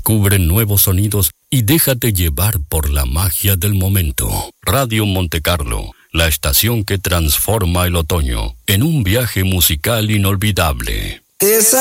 Descubre nuevos sonidos y déjate llevar por la magia del momento. Radio Montecarlo, la estación que transforma el otoño en un viaje musical inolvidable.